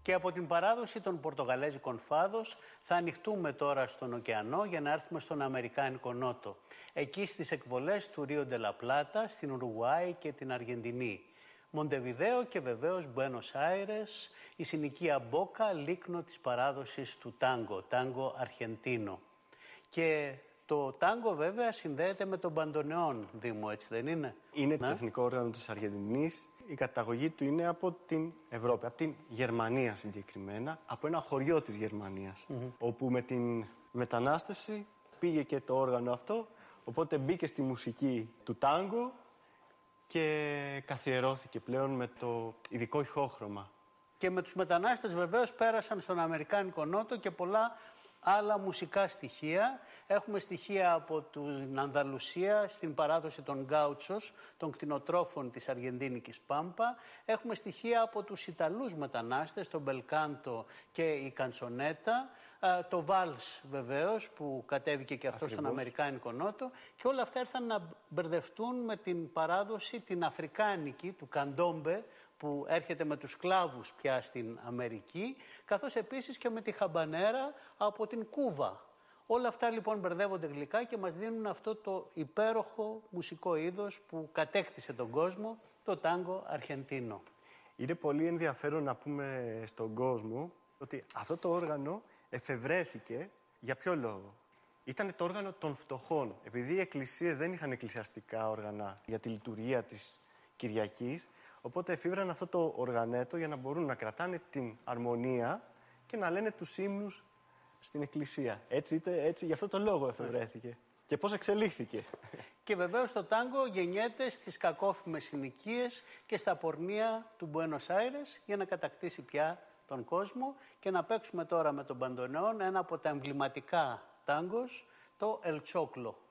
Και από την παράδοση των πορτογαλέζικων φάδος θα ανοιχτούμε τώρα στον ωκεανό για να έρθουμε στον Αμερικάνικο Νότο. Εκεί στις εκβολές του Ρίο ντε λα Πλάτα, στην Ουρουγουάη και την Αργεντινή. Μοντεβιδέο και βεβαίως Μπουένος Άιρες, η συνοικία Μπόκα, λίκνο της παράδοσης του τάγκο, τάγκο Αρχεντίνο. Και το τάγκο βέβαια συνδέεται με τον μπαντονεόν, Δήμο, έτσι δεν είναι? Είναι το εθνικό όργανο της Αργεντινής. Η καταγωγή του είναι από την Ευρώπη, από την Γερμανία συγκεκριμένα, από ένα χωριό της Γερμανίας, όπου με την μετανάστευση πήγε και το όργανο αυτό, οπότε μπήκε στη μουσική του τάγκο και καθιερώθηκε πλέον με το ειδικό ηχόχρωμα. Και με τους μετανάστες βεβαίως πέρασαν στον Αμερικάνικο Νότο και πολλά άλλα μουσικά στοιχεία. Έχουμε στοιχεία από την Ανδαλουσία, στην παράδοση των γκάουτσος, των κτηνοτρόφων της Αργεντίνικης Πάμπα. Έχουμε στοιχεία από τους Ιταλούς μετανάστες, τον μπελκάντο και η καντσονέτα. Το βάλς βεβαίως που κατέβηκε και αυτό στον Αμερικάνικο Νότο. Και όλα αυτά ήρθαν να μπερδευτούν με την παράδοση την αφρικάνικη του καντόμπε, που έρχεται με τους σκλάβους πια στην Αμερική, καθώς επίσης και με τη χαμπανέρα από την Κούβα. Όλα αυτά λοιπόν μπερδεύονται γλυκά και μας δίνουν αυτό το υπέροχο μουσικό είδος που κατέκτησε τον κόσμο, το τάγκο Αρχεντίνο. Είναι πολύ ενδιαφέρον να πούμε στον κόσμο ότι αυτό το όργανο εφευρέθηκε για ποιο λόγο? Ήταν το όργανο των φτωχών. Επειδή οι εκκλησίες δεν είχαν εκκλησιαστικά όργανα για τη λειτουργία της Κυριακής, οπότε εφήβραν αυτό το οργανέτο για να μπορούν να κρατάνε την αρμονία και να λένε τους ύμνους στην εκκλησία. Έτσι, γι' αυτό το λόγο εφευρέθηκε. Και πώς εξελίχθηκε. Και βεβαίως το τάγκο γεννιέται στις κακόφημες συνοικίες και στα πορνεία του Μπουένος Άιρες για να κατακτήσει πια τον κόσμο. Και να παίξουμε τώρα με τον μπαντονεόν ένα από τα εμβληματικά τάγκος, το El Choclo.